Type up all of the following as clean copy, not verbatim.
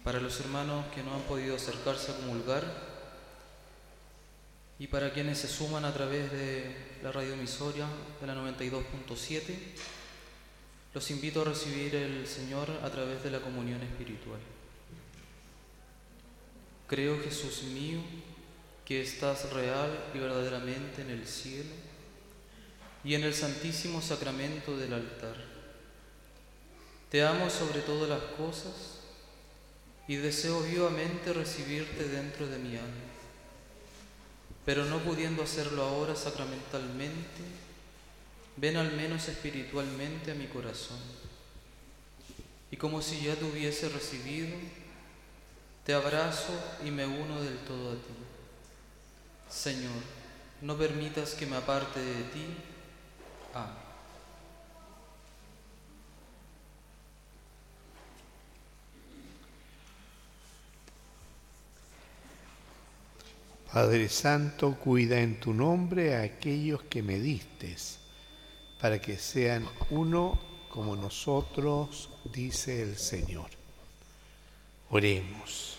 para los hermanos que no han podido acercarse a comulgar y para quienes se suman a través de la radioemisoria de la 92.7, los invito a recibir el Señor a través de la comunión espiritual. Creo, Jesús mío, que estás real y verdaderamente en el cielo y en el santísimo sacramento del altar. Te amo sobre todas las cosas y deseo vivamente recibirte dentro de mi alma, pero no pudiendo hacerlo ahora sacramentalmente, ven al menos espiritualmente a mi corazón. Y como si ya te hubiese recibido, te abrazo y me uno del todo a ti. Señor, no permitas que me aparte de ti. Amén. Padre Santo, cuida en tu nombre a aquellos que me distes, para que sean uno como nosotros, dice el Señor. Oremos.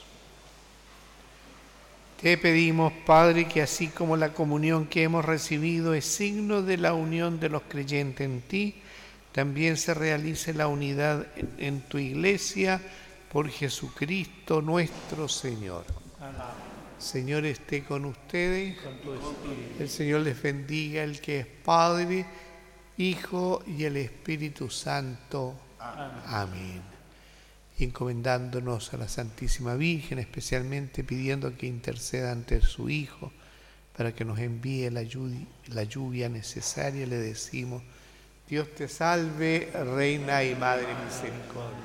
Te pedimos, Padre, que así como la comunión que hemos recibido es signo de la unión de los creyentes en ti, también se realice la unidad en tu Iglesia por Jesucristo nuestro Señor. Amén. Señor esté con ustedes, con tu espíritu. El Señor les bendiga, el que es Padre, Hijo y el Espíritu Santo. Amén. Amén. Y encomendándonos a la Santísima Virgen, especialmente pidiendo que interceda ante su Hijo para que nos envíe la lluvia necesaria, le decimos: Dios te salve, Reina y Madre misericordia,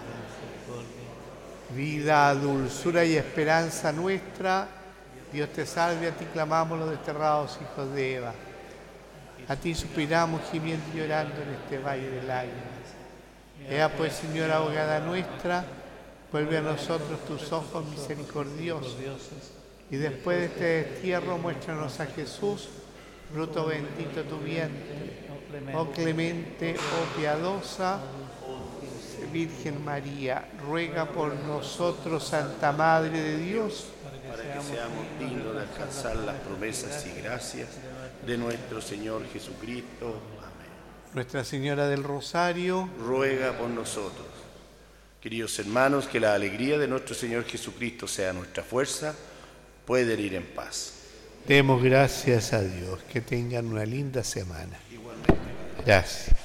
vida, dulzura y esperanza nuestra. Dios te salve, a ti clamamos los desterrados hijos de Eva. A ti suspiramos, gimiendo y llorando en este valle de lágrimas. Ea pues, Señora abogada nuestra, vuelve a nosotros tus ojos misericordiosos, y después de este destierro muéstranos a Jesús, fruto bendito de tu vientre. Oh clemente, oh piadosa Virgen María, ruega por nosotros, Santa Madre de Dios, para que seamos dignos de alcanzar las promesas y gracias de nuestro Señor Jesucristo. Amén. Nuestra Señora del Rosario, ruega por nosotros. Queridos hermanos, que la alegría de nuestro Señor Jesucristo sea nuestra fuerza. Pueden ir en paz. Demos gracias a Dios. Que tengan una linda semana. Igualmente. Gracias.